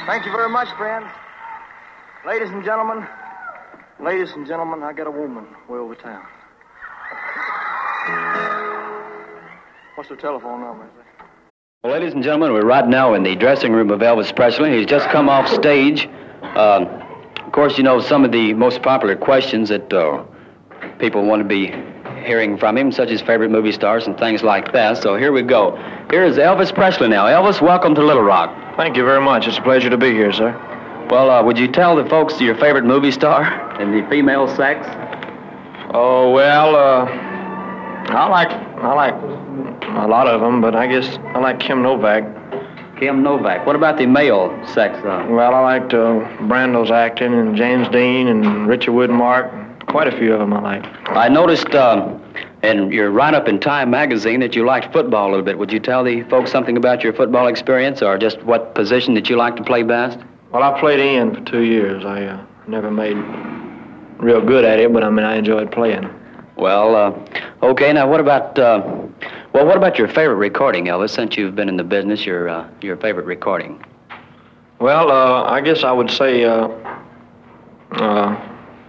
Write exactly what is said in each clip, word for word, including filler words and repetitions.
Thank you very much, friends. Ladies and gentlemen, ladies and gentlemen, I got a woman way over town. What's her telephone number? Well, ladies and gentlemen, we're right now in the dressing room of Elvis Presley. He's just come off stage. Um, of course, you know some of the most popular questions that uh, people want to be hearing from him, such as favorite movie stars and things like that. So here we go. Here is Elvis Presley now. Elvis, welcome to Little Rock. Thank you very much. It's a pleasure to be here, sir. Well, uh, would you tell the folks your favorite movie star in the female sex? Oh, well, uh, I like I like a lot of them, but I guess I like Kim Novak. Kim Novak. What about the male sex? Uh? Well, I liked uh, Brando's acting, and James Dean, and Richard Widmark. Quite a few of them I like. I noticed um, in your write-up in Time magazine that you liked football a little bit. Would you tell the folks something about your football experience, or just what position that you like to play best? Well, I played in for two years. I uh, never made real good at it, but I mean, I enjoyed playing. Well, uh, okay. Now, what about uh, well, what about your favorite recording, Elvis? Since you've been in the business, your uh, your favorite recording? Well, uh, I guess I would say uh, uh,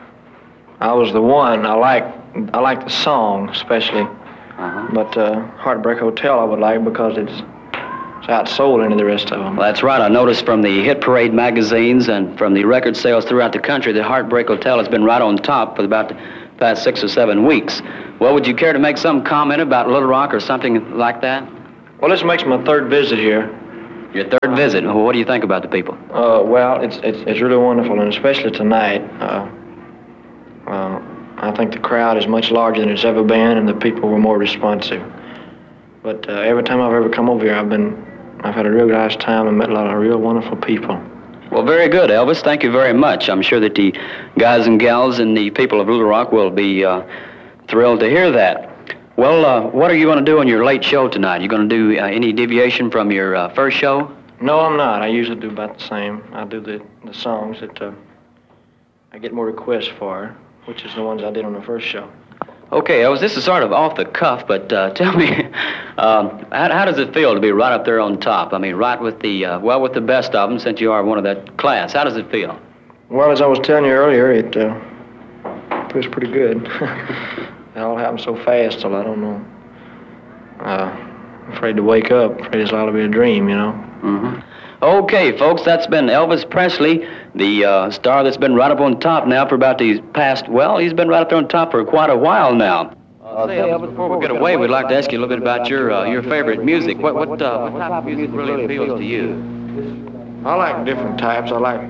I Was the One. I like I like the song especially, uh-huh. but uh, Heartbreak Hotel I would like because it's it's outsold into the rest of them. Well, that's right. I noticed from the Hit Parade magazines and from the record sales throughout the country that Heartbreak Hotel has been right on top for about the past six or seven weeks. Well, would you care to make some comment about Little Rock or something like that? Well, this makes my third visit here. Your third visit. Well, what do you think about the people? Uh, well, it's, it's it's really wonderful, and especially tonight. Uh, uh, I think the crowd is much larger than it's ever been, and the people were more responsive. But uh, every time I've ever come over here, I've been, I've had a real nice time and met a lot of real wonderful people. Well, very good, Elvis. Thank you very much. I'm sure that the guys and gals and the people of Little Rock will be uh, thrilled to hear that. Well, uh, what are you going to do on your late show tonight? You going to do uh, any deviation from your uh, first show? No, I'm not. I usually do about the same. I do the, the songs that uh, I get more requests for, which is the ones I did on the first show. Okay, Elvis, this is sort of off the cuff, but uh, tell me, um, how, how does it feel to be right up there on top? I mean, right with the, uh, well, with the best of them, since you are one of that class. How does it feel? Well, as I was telling you earlier, it uh, feels pretty good. It all happened so fast, so I don't know. Uh, I'm afraid to wake up. Afraid it's all to be a dream, you know. Mm-hmm. Okay, folks, that's been Elvis Presley, the uh, star that's been right up on top now for about these past, well, he's been right up there on top for quite a while now. Uh, say, Elvis, before we get away, we'd like to ask you a little bit about your uh, your favorite music. What what, uh, what type of music really appeals to you? I like different types. I like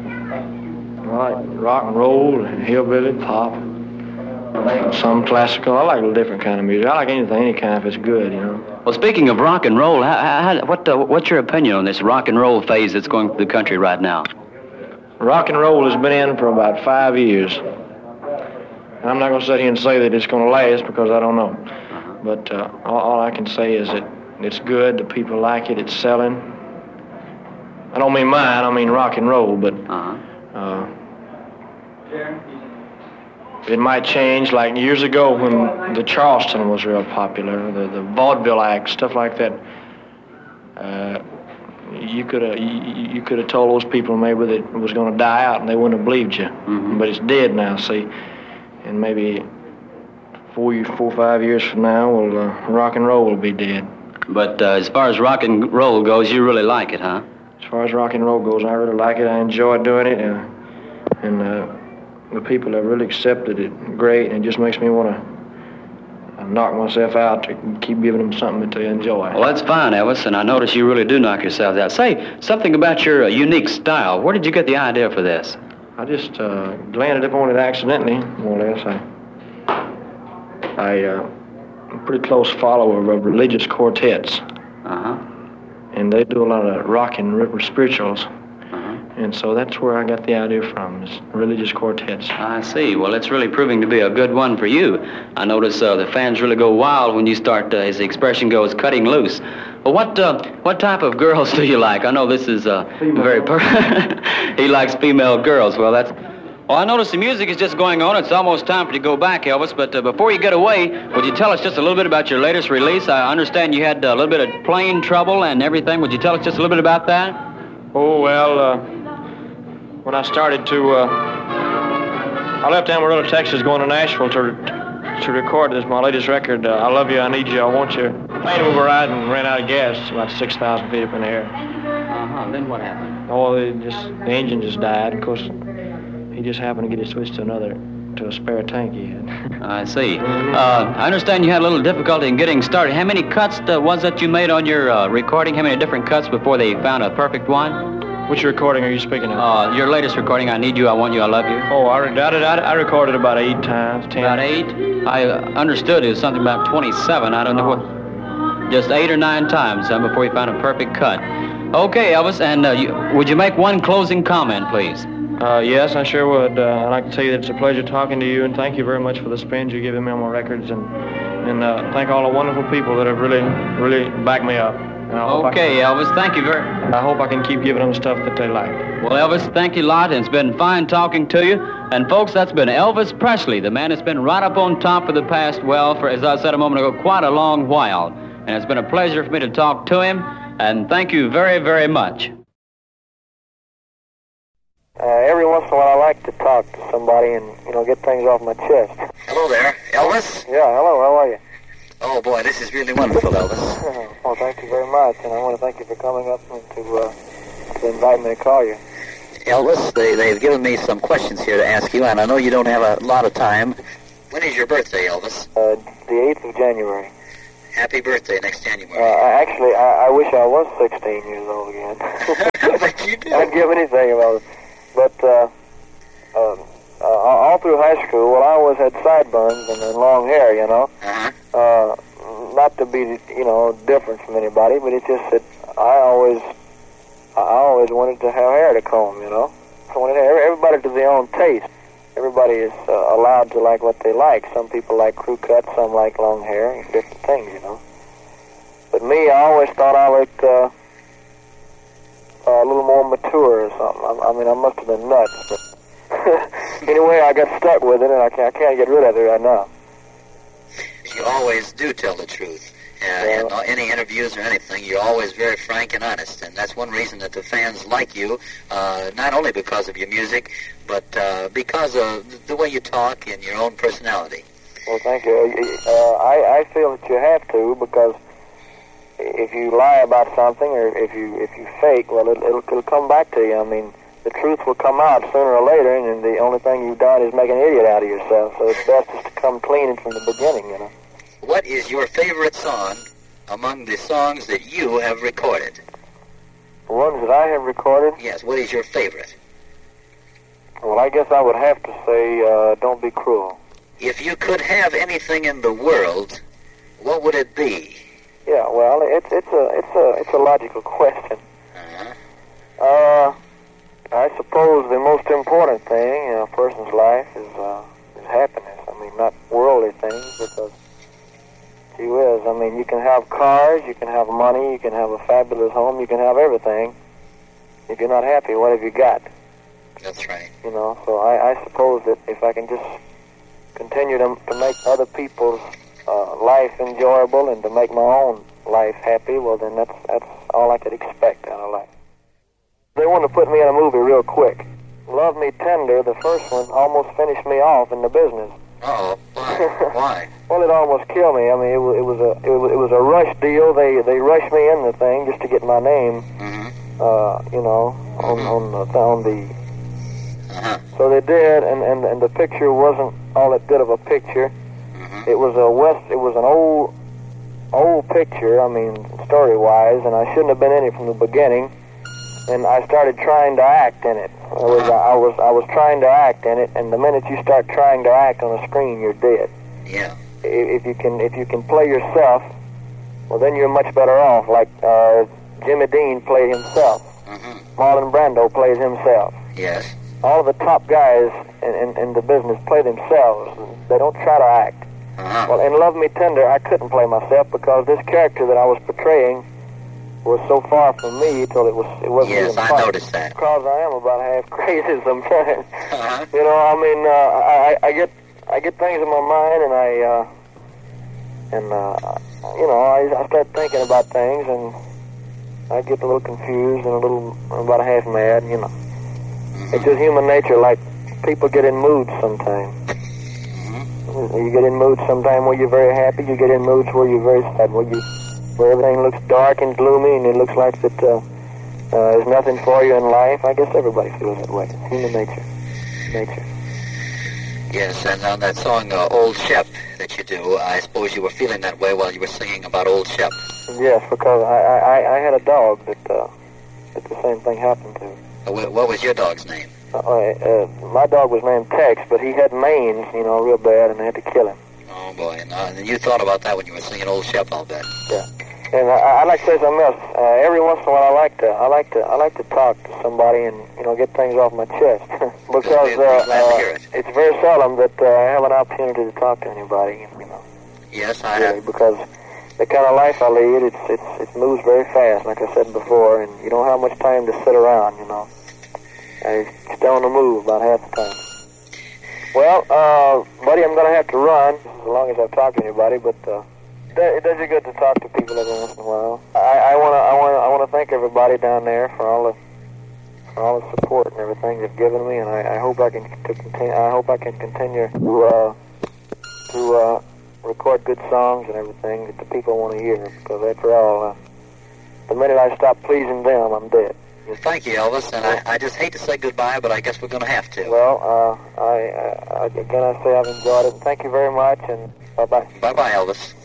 I like rock and roll and hillbilly, pop, some classical. I like a different kind of music. I like anything, any kind if it's good, you know. Well, speaking of rock and roll, how, how, what uh, what's your opinion on this rock and roll phase that's going through the country right now? Rock and roll has been in for about five years. And I'm not going to sit here and say that it's going to last because I don't know. Uh-huh. But uh, all, all I can say is that it's good, the people like it, it's selling. I don't mean mine, I mean rock and roll, but uh-huh. uh, it might change. Like years ago when the Charleston was real popular, the, the vaudeville act, stuff like that. Uh, you could have you, you could have told those people maybe that it was going to die out and they wouldn't have believed you. Mm-hmm. But it's dead now, see. And maybe four, four, five years from now, well, uh, rock and roll will be dead. But uh, as far as rock and roll goes, you really like it, huh? As far as rock and roll goes, I really like it. I enjoy doing it, uh, and uh, the people have really accepted it great, and it just makes me want to knock myself out to keep giving them something to enjoy. Well, that's fine, Elvis, and I notice you really do knock yourself out. Say something about your uh, unique style. Where did you get the idea for this? I just uh, landed up on it accidentally, more or less. I, I, uh, I'm a pretty close follower of religious quartets. Uh-huh. And they do a lot of rock and river spirituals. Uh-huh. And so that's where I got the idea from, is religious quartets. I see. Well, it's really proving to be a good one for you. I notice uh, the fans really go wild when you start, uh, as the expression goes, cutting loose. Well, what uh, what type of girls do you like? I know this is uh, very per he likes female girls. Well, that's... Well, I notice the music is just going on. It's almost time for you to go back, Elvis. But uh, before you get away, would you tell us just a little bit about your latest release? I understand you had a little bit of plane trouble and everything. Would you tell us just a little bit about that? Oh, well, uh, when I started to, uh, I left Amarillo, Texas, going to Nashville to to record this, my latest record, uh, I Love You, I Need You, I Want You. Plane we were riding ran out of gas about six thousand feet up in the air. Uh-huh. Then what happened? Oh, it just, the engine just died. Of course, he just happened to get it switched to another, to a spare tank he had. I see. Uh, I understand you had a little difficulty in getting started. How many cuts uh, was that you made on your uh, recording? How many different cuts before they found a perfect one? Which recording are you speaking of? Uh, your latest recording, I Need You, I Want You, I Love You. Oh, I, I, I, I recorded about eight times, ten. About eight? I uh, understood it was something about twenty-seven. I don't know what. Just eight or nine times uh, before you found a perfect cut. Okay, Elvis, and uh, you, would you make one closing comment, please? Uh, yes, I sure would. Uh, I'd like to tell you that it's a pleasure talking to you, and thank you very much for the spins you've given me on my records, and and uh, thank all the wonderful people that have really, really backed me up. Okay, can, Elvis, thank you very much. I hope I can keep giving them stuff that they like. Well, Elvis, thank you a lot, and it's been fine talking to you. And, folks, that's been Elvis Presley, the man that's been right up on top for the past, well, for, as I said a moment ago, quite a long while. And it's been a pleasure for me to talk to him, and thank you very, very much. Uh, every once in a while, I like to talk to somebody and, you know, get things off my chest. Hello there, Elvis? Yeah, hello, how are you? Oh, boy, this is really wonderful, Elvis. Well, thank you very much, and I want to thank you for coming up and to, uh, to invite me to call you. Elvis, they, they've given me some questions here to ask you, and I know you don't have a lot of time. When is your birthday, Elvis? Uh, the eighth of January. Happy birthday next January. Uh, actually, I, I wish I was sixteen years old again. But you do. I'd give anything about it. But, uh, um, uh, all through high school, well, I always had sideburns and, and long hair, you know. Uh-huh. Uh, not to be, you know, different from anybody, but it's just that I always, I always wanted to have hair to comb, you know. I wanted everybody to their own taste. Everybody is uh, allowed to like what they like. Some people like crew cut, some like long hair, and different things, you know. But me, I always thought I looked uh, uh, a little more mature or something. I, I mean, I must have been nuts, but anyway, I got stuck with it, and I can't, I can't get rid of it right now. You always do tell the truth. Uh, yeah. In any interviews or anything, you're always very frank and honest, and that's one reason that the fans like you, uh, not only because of your music, but uh, because of the way you talk and your own personality. Well, thank you. Uh, I, I feel that you have to, because if you lie about something or if you if you fake, well, it, it'll, it'll come back to you. I mean, the truth will come out sooner or later, and the only thing you've done is make an idiot out of yourself. So it's best just to come clean from the beginning, you know. What is your favorite song among the songs that you have recorded? The ones that I have recorded? Yes, what is your favorite? Well, I guess I would have to say, uh, Don't Be Cruel. If you could have anything in the world, what would it be? Yeah, well, it's it's a it's a it's a logical question. Uh-huh. Uh, I suppose the most important thing in a person's life is uh, is happiness. I mean, not worldly things, because gee whiz, I mean, you can have cars, you can have money, you can have a fabulous home, you can have everything. If you're not happy, what have you got? That's right. You know, so I, I suppose that if I can just continue to, to make other people's uh, life enjoyable and to make my own life happy, well, then that's that's all I could expect out of life. They want to put me in a movie real quick. Love Me Tender, the first one, almost finished me off in the business. Uh-oh. Why? Why? Well, it almost killed me. I mean, it was, it was a it was, it was a rush deal. They they rushed me in the thing just to get my name. Mm-hmm. Uh, you know, on on the, on the Uh-huh. So they did, and, and, and the picture wasn't all that good of a picture. Mm-hmm. It was a west. It was an old, old picture. I mean, story-wise, and I shouldn't have been in it from the beginning. And I started trying to act in it. I was, I was, I was trying to act in it, and the minute you start trying to act on a screen, you're dead. Yeah. If you can, if you can play yourself, well, then you're much better off. Like uh, Jimmy Dean played himself. Mm-hmm. Marlon Brando plays himself. Yes. All of the top guys in, in, in the business play themselves. They don't try to act. Uh-huh. Well, in Love Me Tender, I couldn't play myself because this character that I was portraying was so far from me till it was it wasn't Yes, even I funny. noticed that. Because I am about half crazy sometimes. Uh-huh. You know, I mean, uh, I, I get I get things in my mind, and I uh, and uh, you know, I, I start thinking about things, and I get a little confused and a little about half mad, you know. It's just human nature, like people get in moods sometimes. You get in moods sometime where you're very happy, you get in moods where you're very sad, where you, where everything looks dark and gloomy and it looks like that uh, uh, there's nothing for you in life. I guess everybody feels that way. It's human nature. Nature. Yes, and on that song, uh, Old Shep, that you do, I suppose you were feeling that way while you were singing about Old Shep. Yes, because I, I, I had a dog that, uh, that the same thing happened to. Uh, what was your dog's name? Uh, uh, my dog was named Tex, but he had mange, you know, real bad, and I had to kill him. Oh, boy. And, uh, and you thought about that when you were singing Old Shep, I'll bet. Yeah. And I, I like to say something else. Uh, every once in a while, I like to, I like to, I like to talk to somebody and, you know, get things off my chest because We're uh, glad to hear uh, it. it's very seldom that uh, I have an opportunity to talk to anybody. You know. Yes, I Really, have. because the kind of life I lead, it's it's it moves very fast, like I said before, and you don't have much time to sit around. You know, I stay on the move about half the time. Well, uh, buddy, I'm going to have to run as long as I've talked to anybody, but. Uh, It does you good to talk to people every once in a while. I want to, I want to, I want to thank everybody down there for all the, for all the support and everything they've given me, and I, I hope I can to continue. I hope I can continue to, uh, to uh, record good songs and everything that the people want to hear. Because after all, uh, the minute I stop pleasing them, I'm dead. Well, thank you, Elvis, and I, I just hate to say goodbye, but I guess we're going to have to. Well, uh, I, I again I say I've enjoyed it, and thank you very much, and bye bye. Bye bye, Elvis.